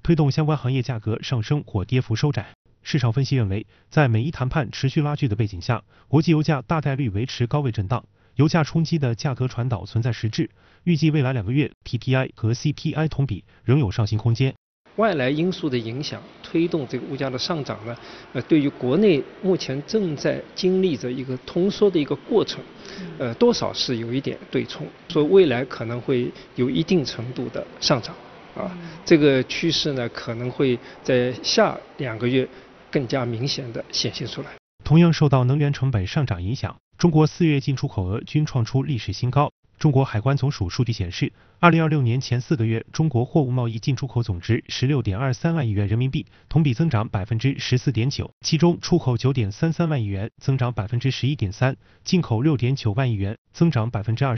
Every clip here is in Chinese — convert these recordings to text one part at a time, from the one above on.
推动相关行业价格上升或跌幅收窄。市场分析认为，在美伊谈判持续拉锯的背景下，国际油价大概率维持高位震荡，油价冲击的价格传导存在实质。预计未来2个月 PPI 和 CPI 同比仍有上行空间。 外来因素的影响推动这个物价的上涨呢，对于国内目前正在经历着一个通缩的一个过程，多少是有一点对冲，所以未来可能会有一定程度的上涨，这个趋势呢可能会在下2个月更加明显的显现出来。 同样受到能源成本上涨影响，中国4月进出口额均创出历史新高。中国海关总署数据显示，2026年前4个月，中国货物贸易进出口总值16.23万亿元人民币，同比增长14.9%，其中出口9.33万亿元，增长11.3%，进口6.9万亿元，增长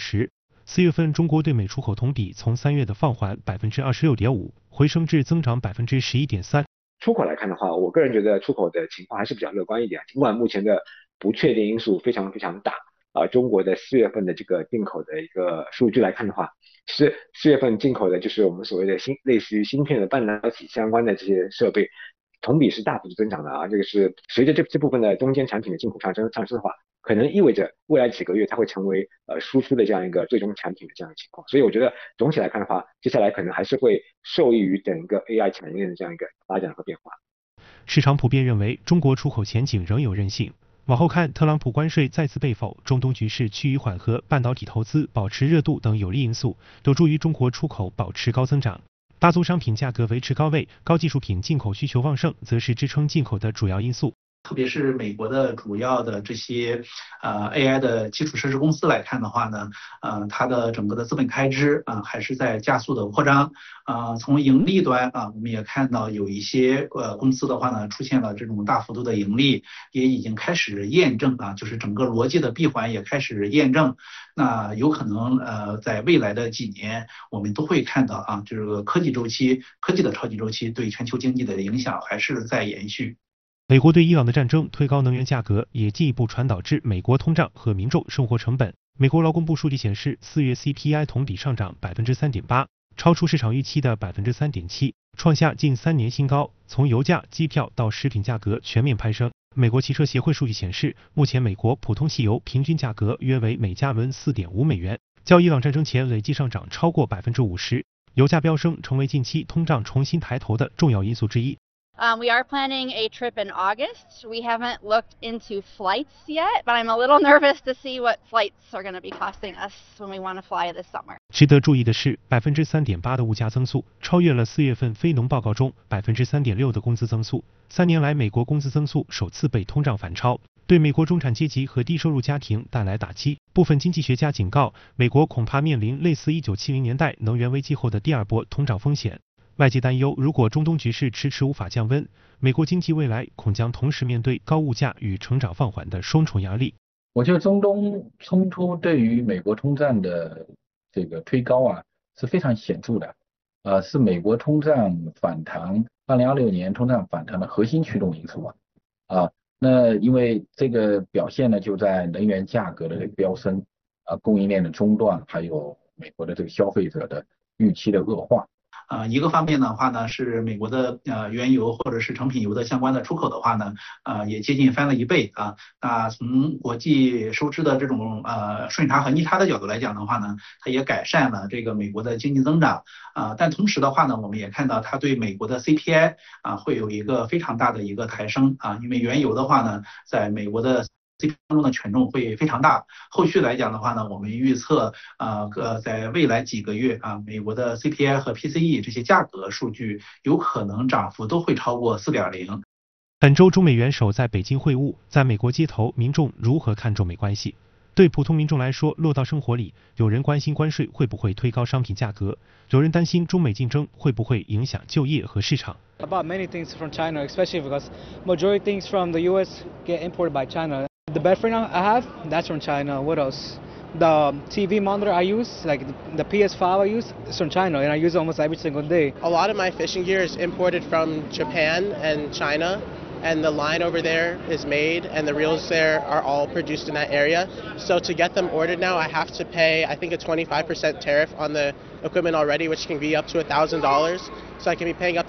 20%。4月份中国对美出口同比从3月的放缓26.5%，回升至增长11.3%。 出口来看的话，我个人觉得出口的情况还是比较乐观一点，尽管目前的不确定因素非常大。中国的4月份的这个进口的一个数据来看的话，其实4月份进口的就是我们所谓的类似于芯片的半导体相关的这些设备，同比是大幅度增长的啊。这个是随着这部分的中间产品的进口上升的话，可能意味着未来几个月它会成为输出的这样一个最终产品的这样一个情况。所以我觉得总体来看的话，接下来可能还是会受益于整个 AI 产业链的这样一个发展和变化。 市场普遍认为中国出口前景仍有韧性。往后看，特朗普关税再次被否，中东局势趋于缓和，半导体投资保持热度等有利因素，有助于中国出口保持高增长。大宗商品价格维持高位，高技术品进口需求旺盛，则是支撑进口的主要因素。 特别是美国的主要的这些AI 的基础设施公司来看的话呢，它的整个的资本开支还是在加速的扩张。从盈利端我们也看到有一些公司的话呢，出现了这种大幅度的盈利，也已经开始验证就是整个逻辑的闭环也开始验证。那有可能在未来的几年，我们都会看到这个科技的超级周期对全球经济的影响还是在延续。 美国对伊朗的战争推高能源价格，也进一步传导至美国通胀和民众生活成本。美国劳工部数据显示，4月 CPI 同比上涨3.8%，超出市场预期的3.7%，创下近3年新高。从油价、机票到食品价格全面攀升。美国汽车协会数据显示，目前美国普通汽油平均价格约为每加仑4.5美元，较伊朗战争前累计上涨超过50%。油价飙升成为近期通胀重新抬头的重要因素之一。 We are planning a trip in August. We haven't looked into flights yet, but I'm a little nervous to see what flights are going to be costing us when we want to fly this summer. 值得注意的是，3.8%的物价增速超越了4月份非农报告中3.6%的工资增速。3年来，美国工资增速首次被通胀反超，对美国中产阶级和低收入家庭带来打击。部分经济学家警告，美国恐怕面临类似1970年代能源危机后的第2波通胀风险。外界担忧，如果中东局势迟迟无法降温，美国经济未来恐将同时面对高物价与成长放缓的双重压力。 我觉得中东冲突对于美国通胀的这个推高是非常显著的，是美国通胀反弹2026年通胀反弹的核心驱动因素那因为这个表现呢，就在能源价格的这个飙升供应链的中断，还有美国的这个消费者的预期的恶化。 一个方面的话呢，是美国的原油或者是成品油的相关的出口的话呢，也接近翻了1倍那从国际收支的这种顺差和逆差的角度来讲的话呢，它也改善了这个美国的经济增长但同时的话呢，我们也看到它对美国的 CPI 会有一个非常大的一个抬升因为原油的话呢，在美国的CPI 当中的权重会非常大。后续来讲的话呢，我们预测在未来几个月美国的 CPI 和 PCE 这些价格数据有可能涨幅都会超过4.0。 本周中美元首在北京会晤，在美国街头，民众如何看中美关系？对普通民众来说，落到生活里，有人关心关税会不会推高商品价格，有人担心中美竞争会不会影响就业和市场。 I bought many things from China, especially because majority things from the US get imported by China. The bed frame I have, that's from China. What else? The TV monitor I use, like the PS5 I use, is from China, and I use it almost every single day. A lot of my fishing gear is imported from Japan and China, and the line over there is made, and the reels there are all produced in that area. So to get them ordered now, I have to pay, I think, a 25% tariff on the equipment already, which can be up to $1,000. So I can be paying up